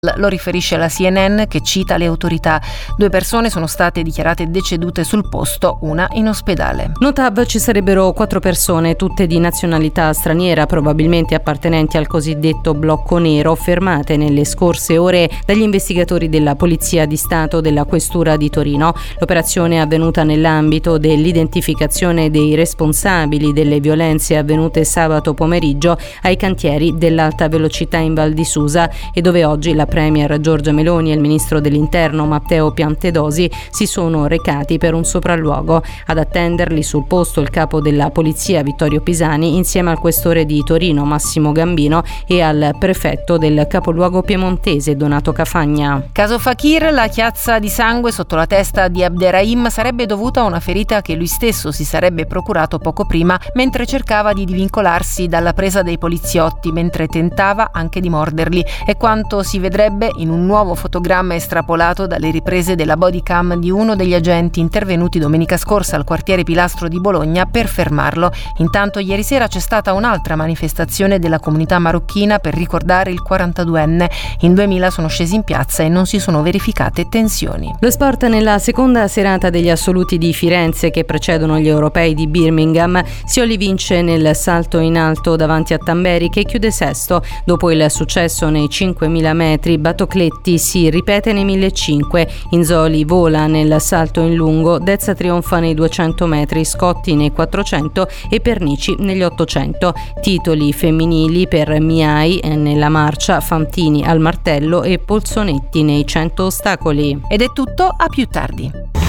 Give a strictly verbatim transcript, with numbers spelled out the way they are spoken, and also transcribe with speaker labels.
Speaker 1: Lo riferisce la C N N, che cita le autorità. Due persone sono state dichiarate decedute sul posto, una in ospedale.
Speaker 2: Notav ci sarebbero quattro persone, tutte di nazionalità straniera, probabilmente appartenenti al cosiddetto blocco nero, fermate nelle scorse ore dagli investigatori della Polizia di Stato della Questura di Torino. L'operazione è avvenuta nell'ambito dell'identificazione dei responsabili delle violenze avvenute sabato pomeriggio ai cantieri dell'alta velocità in Val di Susa, e dove oggi la Premier Giorgia Meloni e il ministro dell'Interno Matteo Piantedosi si sono recati per un sopralluogo. Ad attenderli sul posto il capo della polizia Vittorio Pisani, insieme al questore di Torino Massimo Gambino e al prefetto del capoluogo piemontese Donato Cafagna.
Speaker 1: Caso Fakir, la chiazza di sangue sotto la testa di Abderrahim sarebbe dovuta a una ferita che lui stesso si sarebbe procurato poco prima mentre cercava di divincolarsi dalla presa dei poliziotti, mentre tentava anche di morderli. È quanto si vedrebbe in un nuovo fotogramma estrapolato dalle riprese della bodycam di uno degli agenti intervenuti domenica scorsa al quartiere Pilastro di Bologna per fermarlo. Intanto ieri sera c'è stata un'altra manifestazione della comunità marocchina per ricordare il quarantaduenne. In duemila sono scesi in piazza e non si sono verificate tensioni.
Speaker 2: Lo sport nella seconda serata degli assoluti di Firenze che precedono gli europei di Birmingham. Scioli vince nel salto in alto davanti a Tamberi, che chiude sesto. Dopo il successo nei cinquemila metri, Batocletti si ripete nei millecinquecento, Inzoli vola nel salto in lungo, Dezza trionfa nei duecento metri, Scotti nei quattrocento e Pernici negli ottocento. Titoli femminili per Miai nella marcia, Fantini al martello e Polsonetti nei cento ostacoli.
Speaker 1: Ed è tutto, a più tardi.